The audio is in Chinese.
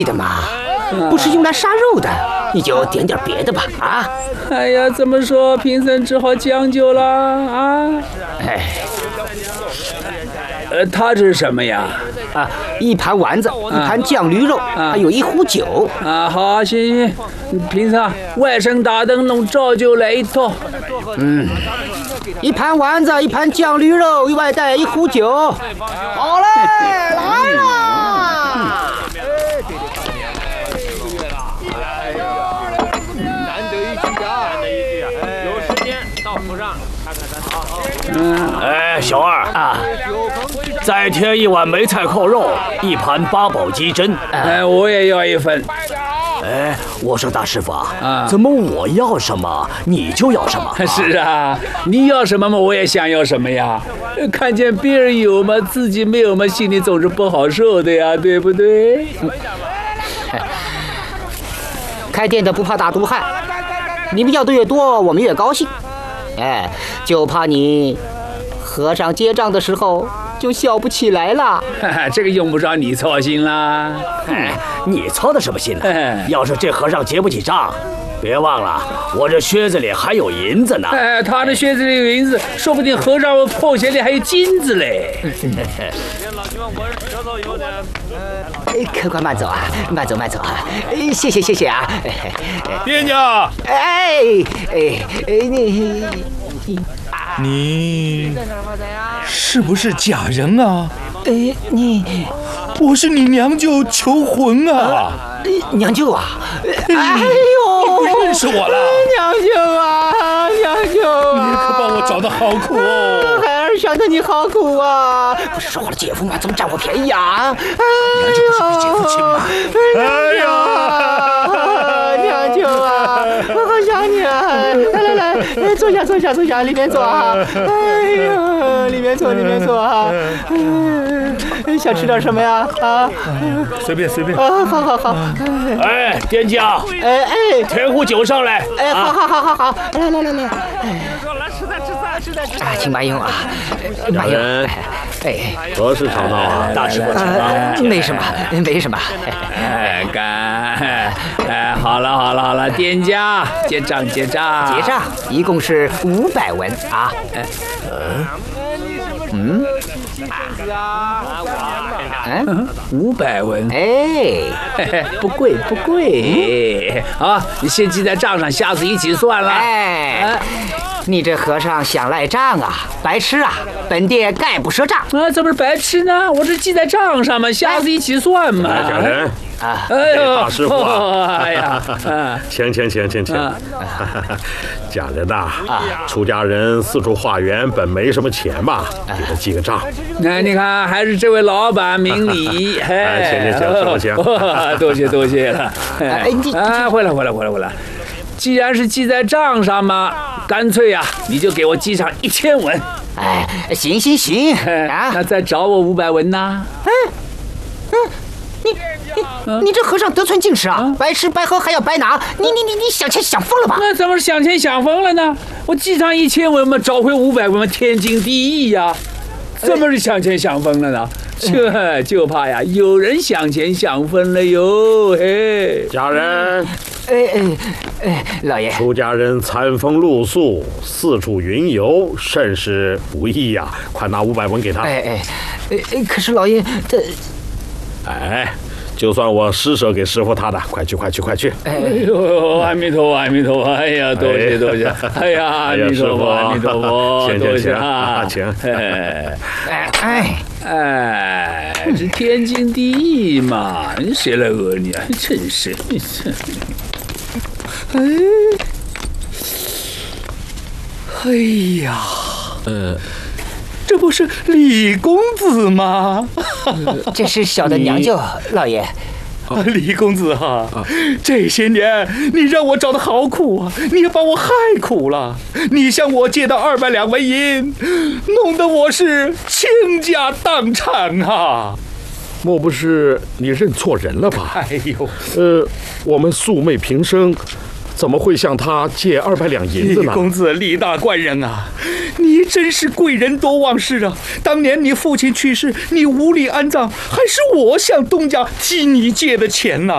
的嘛，不是用来杀肉的，你就点点别的吧啊！ 哎呀，这么说贫僧只好将就了啊！ 哎， 它这是什么呀？ 啊，一盘丸子，一盘酱驴肉，还有一壶酒。 啊，好，行，贫僧外甥大灯笼照旧来一套。 一盘丸子，一盘酱驴肉，外带一壶酒。好嘞，来了。 哎，小二啊，再添一碗梅菜扣肉，一盘八宝鸡胗。 哎，我也要一份。 哎，我说大师傅啊，怎么我要什么你就要什么？ 是啊，你要什么嘛，我也想要什么呀。看见别人有嘛，自己没有嘛，心里总是不好受的呀，对不对？ 开店的不怕大肚汉，你们要的越多，我们越高兴。哎，就怕你和尚结账的时候就笑不起来了。 这个用不着你操心啦。 哎，你操的什么心呢？要是这和尚结不起账，别忘了我这靴子里还有银子呢。 哎，他的靴子里有银子，说不定和尚破鞋里还有金子嘞。 哎，客官慢走啊，慢走慢走啊！哎，谢谢啊！ 店家， 你是不是假人啊？我是你娘舅求魂啊！ 娘舅啊！ 哎呦，你不认识我了？ 娘舅啊，娘舅啊！ 你可把我找得好苦哦！ 孩儿想得你好苦啊！不是说好了姐夫吗？怎么占我便宜啊？ 娘舅不是比姐夫亲吗？ 哎呀，娘舅啊，我好想你啊！来，坐下，里面坐啊！哎呀，里面坐啊！想吃点什么呀？啊， 随便。 啊，好。 哎，店家，添壶酒上来。 哎，好，来。吃菜。啊，请慢用啊，慢用。 何事吵闹啊？大师傅， 没什么。 哎，好了，店家结账， 一共是500文啊。 500文。 哎， 不贵。好，你先记在账上，下次一起算了。 你这和尚想赖账啊？白痴啊！本店概不赊账。 这不是白痴呢？我这记在账上嘛，下次一起算嘛。 家人啊， 大师傅啊！ 哎呀， 请。家人呐，出家人四处化缘，本没什么钱嘛，给他记个账。 你看，还是这位老板明理。 请， 多谢了。回来。既然是记在账上嘛，干脆呀，你就给我记上1000文。 行啊！ 那再找我500文呐？ 你这和尚得寸进尺啊！白吃白喝还要白拿，你想钱想疯了吧？ 那怎么是想钱想疯了呢？我记上1000文嘛，找回500文嘛，天经地义呀。怎么是想钱想疯了呢？就怕呀，有人想钱想疯了哟！ 家人， 老爷， 出家人餐风露宿，四处云游，甚是不易呀！快拿500文给他。 可是老爷这， 就算我施舍给师傅他的，快去！ 哎呦，阿弥陀佛！哎呀，多谢！哎呀，阿弥陀佛！多谢啊！ 请。 这天经地义嘛，谁来讹你啊？真是！ 哎呀，这不是李公子吗？ 这是小的娘舅，老爷。 李公子哈，这些年你让我找的好苦啊，你也把我害苦了。你向我借到200两纹银，弄得我是倾家荡产啊！ 莫不是你认错人了吧？ 哎呦， 我们素昧平生，怎么会向他借200两银子呢？ 李公子力大官人啊，你真是贵人多忘事啊！当年你父亲去世，你无力安葬，还是我向东家替你借的钱呢。